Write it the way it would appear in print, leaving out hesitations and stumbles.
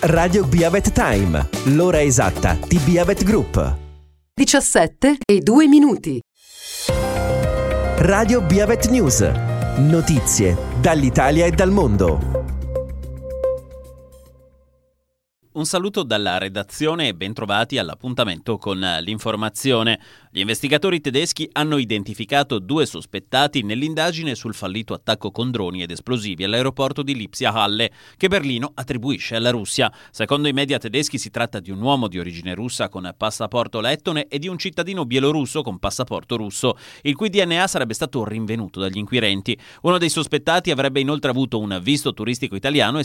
Radio Biavet Time, l'ora esatta di Biavet Group. 17:02. Radio Biavet News, notizie dall'Italia e dal mondo. Un saluto dalla redazione e bentrovati all'appuntamento con l'informazione. Gli investigatori tedeschi hanno identificato 2 sospettati nell'indagine sul fallito attacco con droni ed esplosivi all'aeroporto di Lipsia-Halle, che Berlino attribuisce alla Russia. Secondo i media tedeschi si tratta di un uomo di origine russa con passaporto lettone e di un cittadino bielorusso con passaporto russo, il cui DNA sarebbe stato rinvenuto dagli inquirenti. Uno dei sospettati avrebbe inoltre avuto un visto turistico italiano e